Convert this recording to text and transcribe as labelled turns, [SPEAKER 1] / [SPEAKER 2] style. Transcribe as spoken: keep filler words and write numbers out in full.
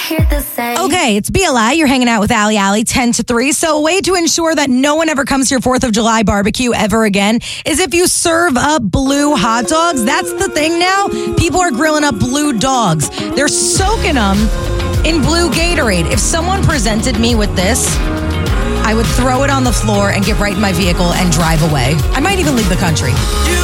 [SPEAKER 1] hear the same.
[SPEAKER 2] Okay, it's B L I. You're hanging out with Allie Allie, ten to three. So a way to ensure that no one ever comes to your fourth of July barbecue ever again is if you serve up blue hot dogs. That's the thing now. People are grilling up blue dogs. They're soaking them in blue Gatorade. If someone presented me with this, I would throw it on the floor and get right in my vehicle and drive away. I might even leave the country.